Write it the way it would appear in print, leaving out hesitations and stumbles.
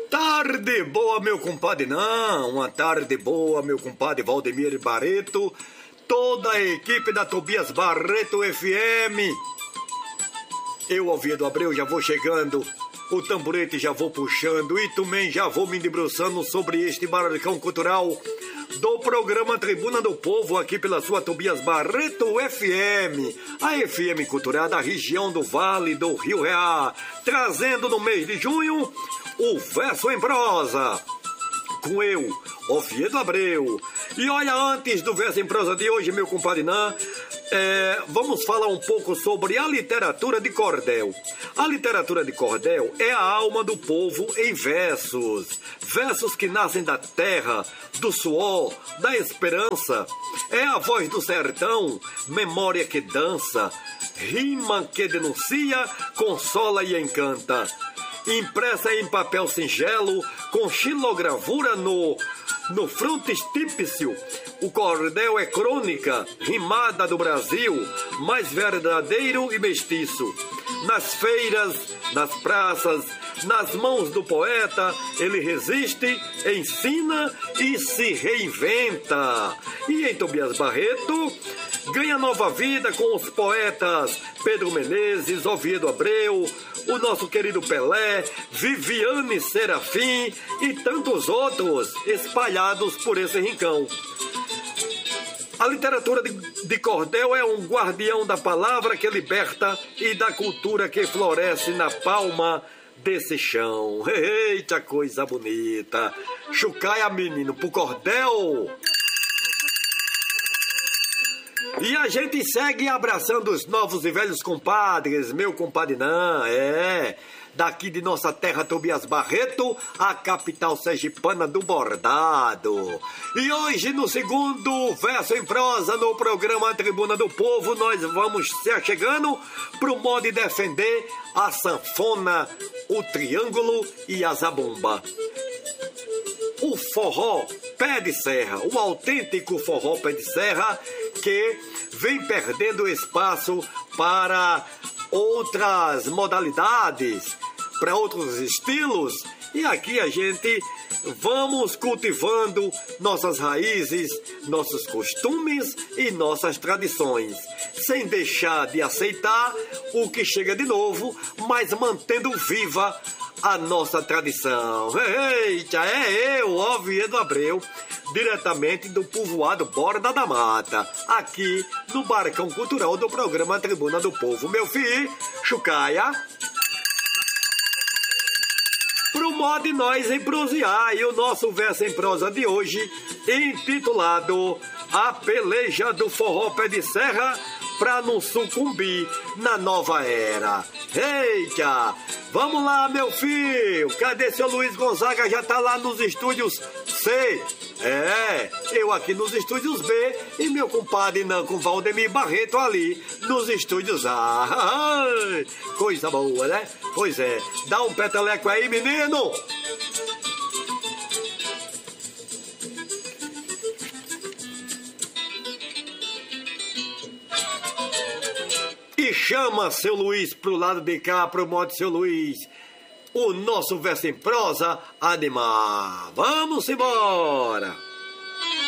tarde boa, meu compadre não. Uma tarde boa, meu compadre Valdemir Barreto. Toda a equipe da Tobias Barreto FM. Eu, Oviedo Abreu, já vou chegando. O tamborete já vou puxando e também já vou me debruçando sobre este barracão cultural do programa Tribuna do Povo, aqui pela sua Tobias Barreto FM, a FM cultural da região do Vale do Rio Real, trazendo no mês de junho o Verso em Prosa, com eu, Oviedo Abreu. E olha, antes do Verso em Prosa de hoje, meu compadre Nan, vamos falar um pouco sobre a literatura de cordel. A literatura de cordel é a alma do povo em versos. Versos que nascem da terra, do suor, da esperança. É a voz do sertão, memória que dança, rima que denuncia, consola e encanta. Impressa em papel singelo, com xilogravura no frontispício. O cordel é crônica rimada do Brasil, mais verdadeiro e mestiço. Nas feiras, nas praças, nas mãos do poeta, ele resiste, ensina e se reinventa. E em Tobias Barreto, ganha nova vida com os poetas Pedro Menezes, Oviedo Abreu, o nosso querido Pelé, Viviane Serafim e tantos outros espalhados por esse rincão. A literatura de cordel é um guardião da palavra que liberta e da cultura que floresce na palma desse chão. Eita, coisa bonita! Chucaia, menino, pro cordel! E a gente segue abraçando os novos e velhos compadres, meu compadre Nan, daqui de nossa terra Tobias Barreto, a capital sergipana do bordado. E hoje, no segundo Verso em Prosa, no programa Tribuna do Povo, nós vamos se achegando pro modo de defender a sanfona, o triângulo e a zabumba. O forró pé de serra, o autêntico forró pé de serra, que vem perdendo espaço para outras modalidades, para outros estilos. E aqui a gente vamos cultivando nossas raízes, nossos costumes e nossas tradições, sem deixar de aceitar o que chega de novo, mas mantendo viva a nossa tradição. Eita, é eu, Oviedo Abreu, diretamente do povoado Borda da Mata, aqui no Barcão Cultural do programa Tribuna do Povo. Meu filho, chucaia, pro modo de nós emprosear, e o nosso verso em prosa de hoje, intitulado A Peleja do Forró Pé de Serra, pra não sucumbir na nova era. Eita! Vamos lá, meu filho! Cadê seu Luiz Gonzaga? Já tá lá nos estúdios C. Eu aqui nos estúdios B e meu compadre Nan com Valdemir Barreto ali nos estúdios A. Ai, coisa boa, né? Pois é. Dá um peteleco aí, menino! E chama seu Luiz pro lado de cá, pro modo seu Luiz. O nosso verso em prosa animar. Vamos embora!